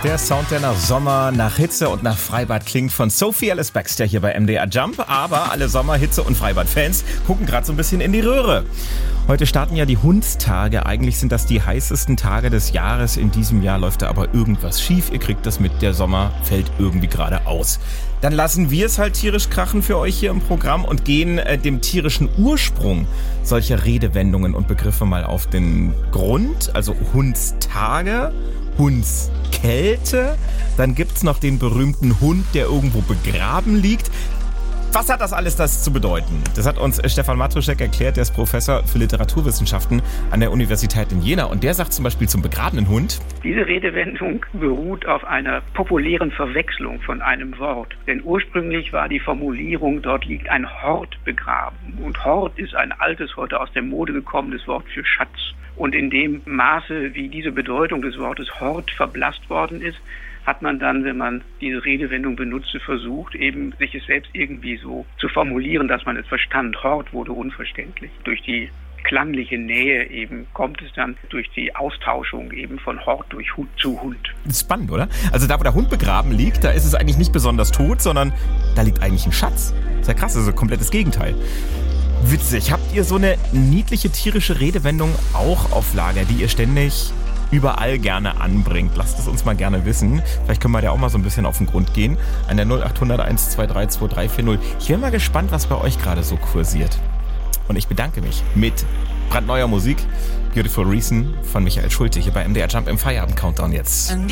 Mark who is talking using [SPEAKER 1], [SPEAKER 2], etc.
[SPEAKER 1] Der Sound, der nach Sommer, nach Hitze und nach Freibad klingt, von Sophie Ellis Bextor hier bei MDR Jump. Aber alle Sommer-, Hitze- und Freibad-Fans gucken gerade so ein bisschen in die Röhre. Heute starten ja die Hundstage. Eigentlich sind das die heißesten Tage des Jahres. In diesem Jahr läuft da aber irgendwas schief. Ihr kriegt das mit, der Sommer fällt irgendwie gerade aus. Dann lassen wir es halt tierisch krachen für euch hier im Programm und gehen dem tierischen Ursprung solcher Redewendungen und Begriffe mal auf den Grund. Also Hundstage, Hundskälte, dann gibt's noch den berühmten Hund, der irgendwo begraben liegt. Was hat das alles zu bedeuten? Das hat uns Stefan Matruschek erklärt, der ist Professor für Literaturwissenschaften an der Universität in Jena. Und der sagt zum Beispiel zum begrabenen Hund:
[SPEAKER 2] Diese Redewendung beruht auf einer populären Verwechslung von einem Wort. Denn ursprünglich war die Formulierung, dort liegt ein Hort begraben. Und Hort ist ein altes, heute aus der Mode gekommenes Wort für Schatz. Und in dem Maße, wie diese Bedeutung des Wortes Hort verblasst worden ist, hat man dann, wenn man diese Redewendung benutzte, versucht, eben sich es selbst irgendwie so zu formulieren, dass man es verstand. Hort wurde unverständlich. Durch die klangliche Nähe eben kommt es dann durch die Austauschung eben von Hort durch Hund zu Hund.
[SPEAKER 1] Das ist spannend, oder? Also da, wo der Hund begraben liegt, da ist es eigentlich nicht besonders tot, sondern da liegt eigentlich ein Schatz. Ist ja krass, also komplettes Gegenteil. Witzig. Habt ihr so eine niedliche tierische Redewendung auch auf Lager, die ihr ständig überall gerne anbringt? Lasst es uns mal gerne wissen. Vielleicht können wir da auch mal so ein bisschen auf den Grund gehen. An der 0800 123 2340. Ich bin mal gespannt, was bei euch gerade so kursiert. Und ich bedanke mich mit brandneuer Musik. Beautiful Reason von Michael Schulte hier bei MDR Jump im Feierabend-Countdown jetzt.